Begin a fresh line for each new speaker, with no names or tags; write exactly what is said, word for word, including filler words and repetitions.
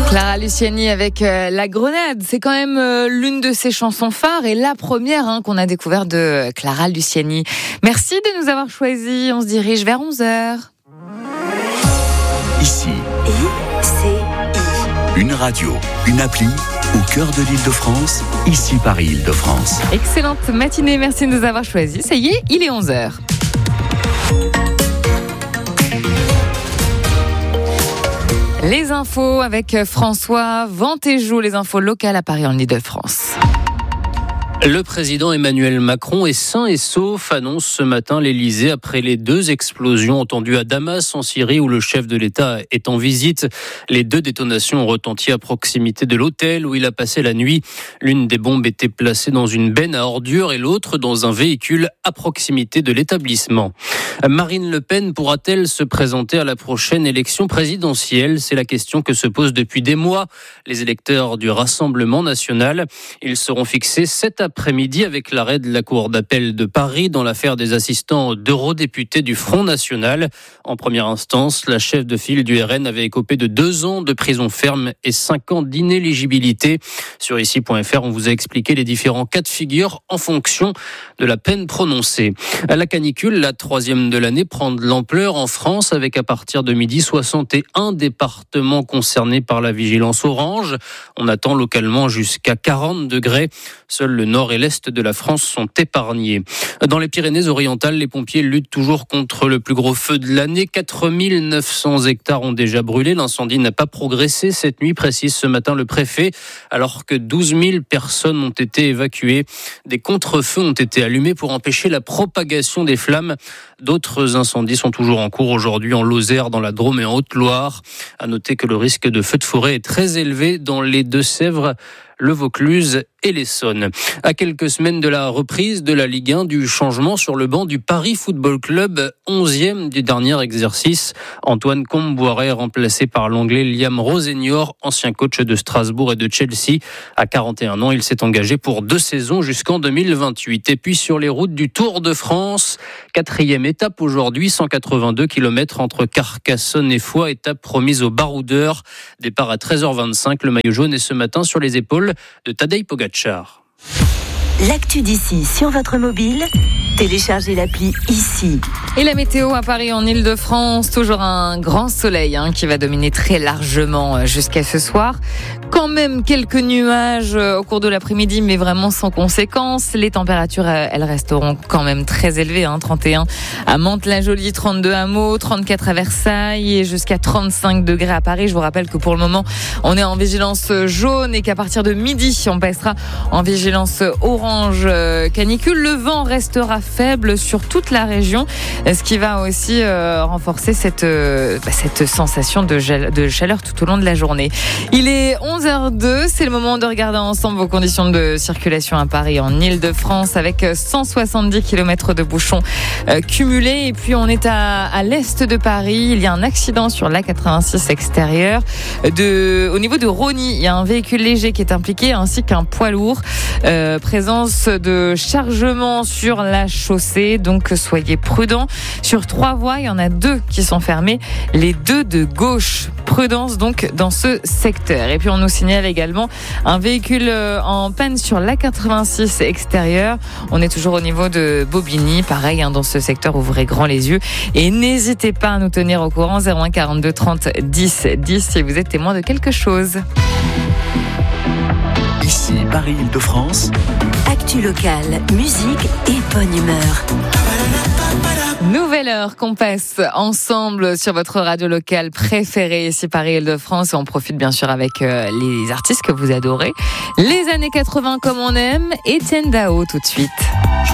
Clara Luciani avec euh, La Grenade, c'est quand même euh, l'une de ses chansons phares et la première hein, qu'on a découvert de Clara Luciani. Merci de nous avoir choisis, on se dirige vers onze heures.
Ici,
I C I.
Une radio, une appli au cœur de l'Île-de-France, ici Paris Île-de-France.
Excellente matinée, merci de nous avoir choisis. Ça y est, il est onze heures. Les infos avec François Ventéjou, les infos locales à Paris en Île-de-France.
Le président Emmanuel Macron est sain et sauf, annonce ce matin l'Élysée après les deux explosions entendues à Damas en Syrie où le chef de l'État est en visite. Les deux détonations ont retenti à proximité de l'hôtel où il a passé la nuit. L'une des bombes était placée dans une benne à ordures et l'autre dans un véhicule à proximité de l'établissement. Marine Le Pen pourra-t-elle se présenter à la prochaine élection présidentielle ? C'est la question que se posent depuis des mois les électeurs du Rassemblement national. Ils seront fixés cet après-midi avec l'arrêt de la Cour d'appel de Paris dans l'affaire des assistants d'eurodéputés du Front National. En première instance, la chef de file du R N avait écopé de deux ans de prison ferme et cinq ans d'inéligibilité. Sur ici point F R, on vous a expliqué les différents cas de figure en fonction de la peine prononcée. À la canicule, la troisième de l'année prend de l'ampleur en France avec à partir de midi soixante et un départements concernés par la vigilance orange. On attend localement jusqu'à quarante degrés. Seul le nord et l'est de la France sont épargnés. Dans les Pyrénées-Orientales, les pompiers luttent toujours contre le plus gros feu de l'année. quatre mille neuf cents hectares ont déjà brûlé. L'incendie n'a pas progressé cette nuit, précise ce matin le préfet, alors que douze mille personnes ont été évacuées. Des contre-feux ont été allumés pour empêcher la propagation des flammes. D'autres incendies sont toujours en cours aujourd'hui en Lozère, dans la Drôme et en Haute-Loire. À noter que le risque de feu de forêt est très élevé dans les Deux-Sèvres, le Vaucluse et l'Essonne. À quelques semaines de la reprise de la Ligue un, du changement sur le banc du Paris Football Club, onzième du dernier exercice, Antoine Kombouaré est remplacé par l'anglais Liam Rosenior, ancien coach de Strasbourg et de Chelsea. À quarante et un ans, il s'est engagé pour deux saisons jusqu'en deux mille vingt-huit. Et puis sur les routes du Tour de France, quatrième étape aujourd'hui, cent quatre-vingt-deux kilomètres entre Carcassonne et Foix, étape promise aux baroudeurs. Départ à treize heures vingt-cinq, le maillot jaune est ce matin sur les épaules de Tadej Pogacar.
L'actu d'ici sur votre mobile, téléchargez l'appli Ici.
Et la météo à Paris en Île-de-France, toujours un grand soleil hein, qui va dominer très largement jusqu'à ce soir. Quand même quelques nuages au cours de l'après-midi, mais vraiment sans conséquence. Les températures, elles resteront quand même très élevées. Hein, trente et un à Mantes-la-Jolie, trente-deux à Meaux, trente-quatre à Versailles et jusqu'à trente-cinq degrés à Paris. Je vous rappelle que pour le moment, on est en vigilance jaune et qu'à partir de midi, on passera en vigilance orange canicule. Le vent restera faible sur toute la région, ce qui va aussi euh, renforcer cette, euh, bah, cette sensation de, gel, de chaleur tout au long de la journée. Il est onze heures deux, c'est le moment de regarder ensemble vos conditions de circulation à Paris en Île-de-France avec cent soixante-dix kilomètres de bouchons euh, cumulés. Et puis on est à, à l'est de Paris, il y a un accident sur l'A quatre-vingt-six extérieur. De, au niveau de Rosny, il y a un véhicule léger qui est impliqué ainsi qu'un poids lourd. Euh, présence de chargement sur la chaussée, donc soyez prudents. Sur trois voies, il y en a deux qui sont fermées, les deux de gauche. Prudence donc dans ce secteur. Et puis on nous signale également un véhicule en panne sur l'A quatre-vingt-six extérieur. On est toujours au niveau de Bobigny, pareil hein, dans ce secteur, ouvrez grand les yeux et n'hésitez pas à nous tenir au courant. Zéro un quarante-deux trente dix dix si vous êtes témoin de quelque chose.
Ici Paris Île-de-France.
Actu locale, musique et bonne humeur.
Nouvelle heure qu'on passe ensemble sur votre radio locale préférée ici Paris Île-de-France. On profite bien sûr avec euh, les artistes que vous adorez. Les années quatre-vingts comme on aime. Etienne Dao tout de suite.